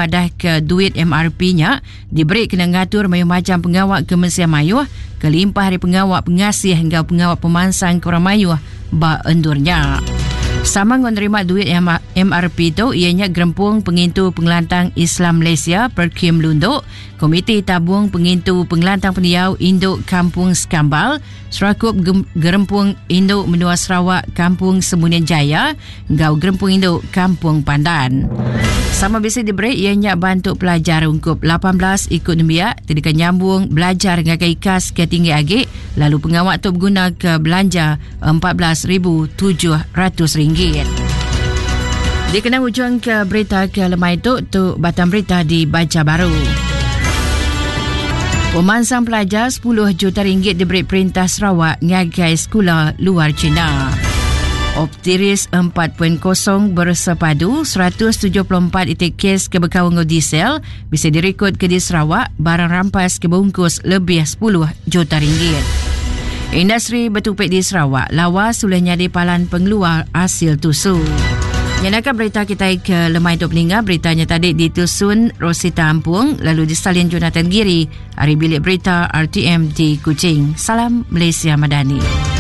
padah ke duit MRP-nya diberi kena ngatur mayuh macam pengawak kemensian mayuh, kelimpah hari pengawak pengasih hingga pengawak pemansang kurang mayuh ba endurnya. Sama menerima duit MRP tu ianya Gerempung Pengintu Pengelantang Islam Malaysia Perkim Lunduk, Komiti Tabung Pengintu Pengelantang Pendiau Induk Kampung Skambal, Serakup Gerempung Induk Menua Sarawak Kampung Semunian Jaya, Gau Gerempung Induk Kampung Pandan. Sama biasa diberi ianya bantu pelajar ungkup 18 ikut nembiak tidak nyambung belajar dengan ikas ke tinggi agik, lalu pengawak tu berguna ke belanja RM14,700. Dikenang ujung ke berita ke lemah itu tu batang berita di Baca Baru. Pemansang pelajar RM10 juta diberi perintah Sarawak ngagai sekolah luar China. Optiris 4.0 bersepadu 174 itik kes kebekawang diesel bisa direkod ke di Sarawak, barang rampas kebungkus lebih RM10 juta. Industri betupik di Sarawak lawas sudah nyadi palan pengeluar hasil tusu. Nyanakan berita kita ke lemah itu peninggal. Beritanya tadi ditusun Rosita Ampung, lalu disalin Jonathan Giri. Hari bilik berita RTM di Kuching. Salam Malaysia Madani.